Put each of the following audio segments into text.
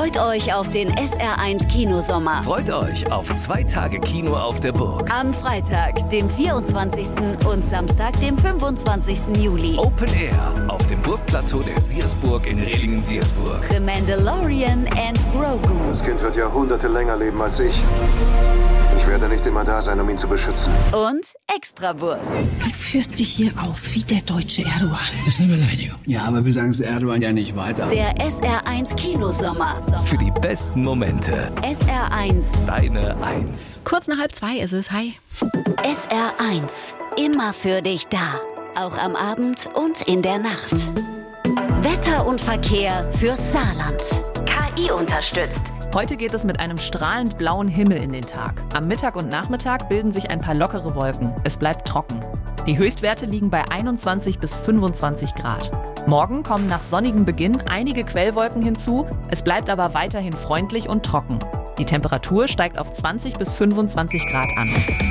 Freut euch auf den SR1 Kinosommer. Freut euch auf 2 Tage Kino auf der Burg. Am Freitag, dem 24. und Samstag, dem 25. Juli. Open Air auf dem Burgplateau der Siersburg in Rehlingen-Siersburg. The Mandalorian and Grogu. Das Kind wird Jahrhunderte länger leben als ich. Ich werde nicht immer da sein, um ihn zu beschützen. Und Extrawurst. Du führst dich hier auf wie der deutsche Erdogan. Das ist eine Beleidigung. Ja, aber wir sagen es Erdogan ja nicht weiter. Der SR1 Kinosommer. Für die besten Momente. SR1. Deine 1. Kurz nach 1:30 ist es. Hi. SR1. Immer für dich da. Auch am Abend und in der Nacht. Wetter und Verkehr fürs Saarland. KI unterstützt. Heute geht es mit einem strahlend blauen Himmel in den Tag. Am Mittag und Nachmittag bilden sich ein paar lockere Wolken. Es bleibt trocken. Die Höchstwerte liegen bei 21 bis 25 Grad. Morgen kommen nach sonnigem Beginn einige Quellwolken hinzu. Es bleibt aber weiterhin freundlich und trocken. Die Temperatur steigt auf 20 bis 25 Grad an.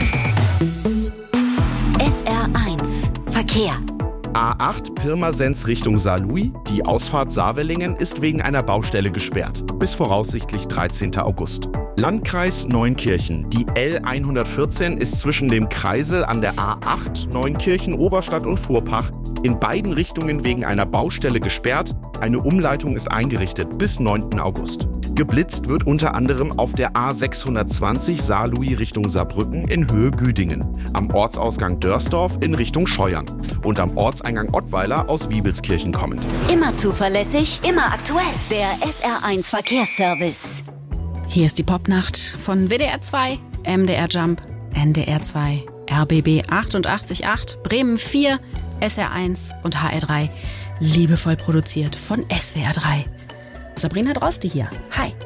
SR1 Verkehr. A8 Pirmasens Richtung Saarlouis. Die Ausfahrt Saarwellingen ist wegen einer Baustelle gesperrt. Bis voraussichtlich 13. August. Landkreis Neunkirchen. Die L114 ist zwischen dem Kreisel an der A8 Neunkirchen, Oberstadt und Furpach in beiden Richtungen wegen einer Baustelle gesperrt. Eine Umleitung ist eingerichtet bis 9. August. Geblitzt wird unter anderem auf der A620 Saarlouis Richtung Saarbrücken in Höhe Güdingen, am Ortsausgang Dörsdorf in Richtung Scheuern und am Ortseingang Ottweiler aus Wiebelskirchen kommend. Immer zuverlässig, immer aktuell. Der SR1 Verkehrsservice. Hier ist die Popnacht von WDR 2, MDR Jump, NDR 2, RBB 88.8, Bremen 4, SR1 und HR 3. Liebevoll produziert von SWR 3. Sabrina Droste hier. Hi.